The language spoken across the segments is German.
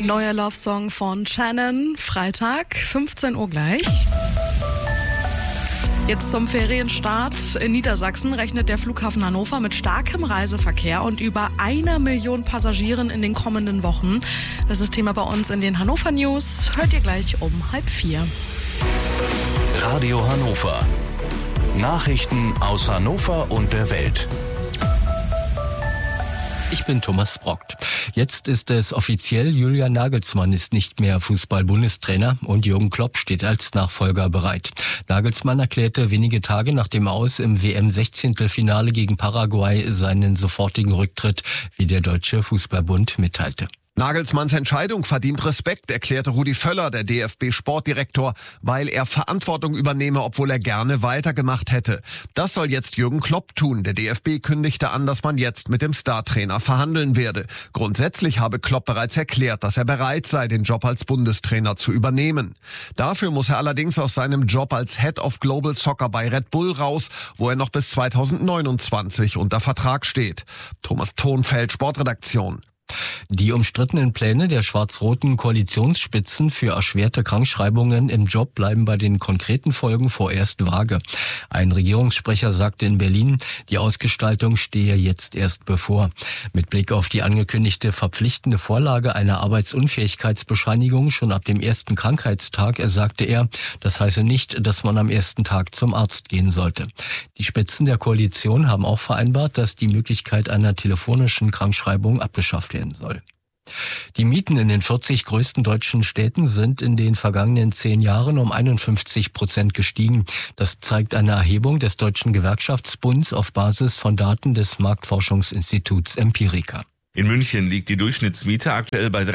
Neuer Love-Song von Shannon, Freitag, 15 Uhr gleich. Jetzt zum Ferienstart. In Niedersachsen rechnet der Flughafen Hannover mit starkem Reiseverkehr und über 1 Million Passagieren in den kommenden Wochen. Das ist Thema bei uns in den Hannover News. Hört ihr gleich um 3:30. Radio Hannover. Nachrichten aus Hannover und der Welt. Ich bin Thomas Brockt. Jetzt ist es offiziell, Julian Nagelsmann ist nicht mehr Fußball-Bundestrainer und Jürgen Klopp steht als Nachfolger bereit. Nagelsmann erklärte wenige Tage nach dem Aus im WM-16-Finale gegen Paraguay seinen sofortigen Rücktritt, wie der Deutsche Fußballbund mitteilte. Nagelsmanns Entscheidung verdient Respekt, erklärte Rudi Völler, der DFB-Sportdirektor, weil er Verantwortung übernehme, obwohl er gerne weitergemacht hätte. Das soll jetzt Jürgen Klopp tun. Der DFB kündigte an, dass man jetzt mit dem Startrainer verhandeln werde. Grundsätzlich habe Klopp bereits erklärt, dass er bereit sei, den Job als Bundestrainer zu übernehmen. Dafür muss er allerdings aus seinem Job als Head of Global Soccer bei Red Bull raus, wo er noch bis 2029 unter Vertrag steht. Thomas Thonfeld, Sportredaktion. Die umstrittenen Pläne der schwarz-roten Koalitionsspitzen für erschwerte Krankschreibungen im Job bleiben bei den konkreten Folgen vorerst vage. Ein Regierungssprecher sagte in Berlin, die Ausgestaltung stehe jetzt erst bevor. Mit Blick auf die angekündigte verpflichtende Vorlage einer Arbeitsunfähigkeitsbescheinigung schon ab dem ersten Krankheitstag, sagte er, das heiße nicht, dass man am ersten Tag zum Arzt gehen sollte. Die Spitzen der Koalition haben auch vereinbart, dass die Möglichkeit einer telefonischen Krankschreibung abgeschafft werden soll. Die Mieten in den 40 größten deutschen Städten sind in den vergangenen 10 Jahren um 51% gestiegen. Das zeigt eine Erhebung des Deutschen Gewerkschaftsbunds auf Basis von Daten des Marktforschungsinstituts Empirica. In München liegt die Durchschnittsmiete aktuell bei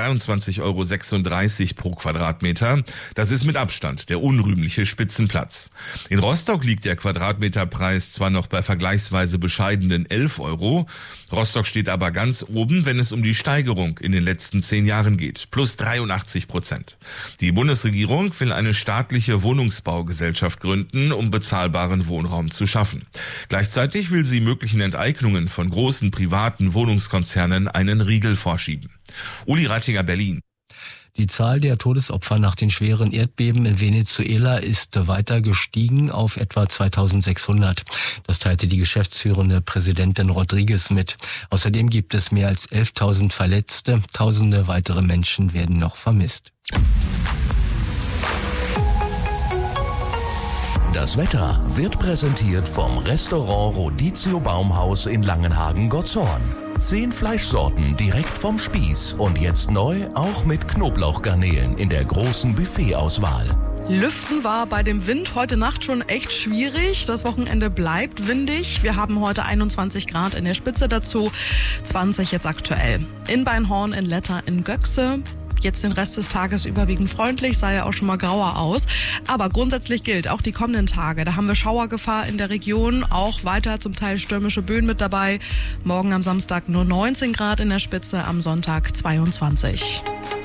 23,36 € pro Quadratmeter. Das ist mit Abstand der unrühmliche Spitzenplatz. In Rostock liegt der Quadratmeterpreis zwar noch bei vergleichsweise bescheidenen 11 €. Rostock steht aber ganz oben, wenn es um die Steigerung in den letzten 10 Jahren geht. Plus 83%. Die Bundesregierung will eine staatliche Wohnungsbaugesellschaft gründen, um bezahlbaren Wohnraum zu schaffen. Gleichzeitig will sie möglichen Enteignungen von großen privaten Wohnungskonzernen einen Riegel vorschieben. Uli Rattinger, Berlin. Die Zahl der Todesopfer nach den schweren Erdbeben in Venezuela ist weiter gestiegen auf etwa 2600. Das teilte die geschäftsführende Präsidentin Rodriguez mit. Außerdem gibt es mehr als 11.000 Verletzte. Tausende weitere Menschen werden noch vermisst. Das Wetter wird präsentiert vom Restaurant Rodizio Baumhaus in Langenhagen-Gotzhorn. 10 Fleischsorten direkt vom Spieß und jetzt neu auch mit Knoblauchgarnelen in der großen Buffetauswahl. Lüften war bei dem Wind heute Nacht schon echt schwierig. Das Wochenende bleibt windig. Wir haben heute 21 Grad in der Spitze dazu, 20 jetzt aktuell. In Beinhorn, in Letter, in Göxe. Jetzt den Rest des Tages überwiegend freundlich, sah ja auch schon mal grauer aus. Aber grundsätzlich gilt, auch die kommenden Tage, da haben wir Schauergefahr in der Region, auch weiter zum Teil stürmische Böen mit dabei. Morgen am Samstag nur 19 Grad in der Spitze, am Sonntag 22.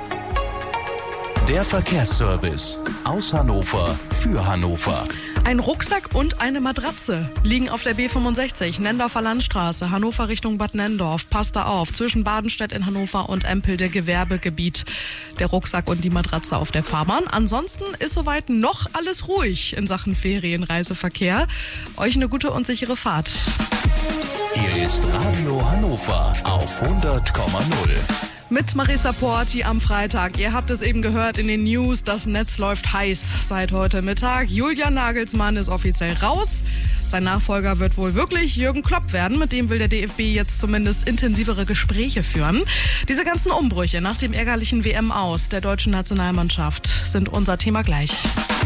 Der Verkehrsservice aus Hannover für Hannover. Ein Rucksack und eine Matratze liegen auf der B65, Nendorfer Landstraße, Hannover Richtung Bad Nendorf. Passt da auf, zwischen Badenstedt in Hannover und Empelde Gewerbegebiet. Der Rucksack und die Matratze auf der Fahrbahn. Ansonsten ist soweit noch alles ruhig in Sachen Ferienreiseverkehr. Euch eine gute und sichere Fahrt. Hier ist Radio Hannover auf 100,0. Mit Marissa Porti am Freitag. Ihr habt es eben gehört in den News, das Netz läuft heiß seit heute Mittag. Julian Nagelsmann ist offiziell raus. Sein Nachfolger wird wohl wirklich Jürgen Klopp werden. Mit dem will der DFB jetzt zumindest intensivere Gespräche führen. Diese ganzen Umbrüche nach dem ärgerlichen WM-Aus der deutschen Nationalmannschaft sind unser Thema gleich.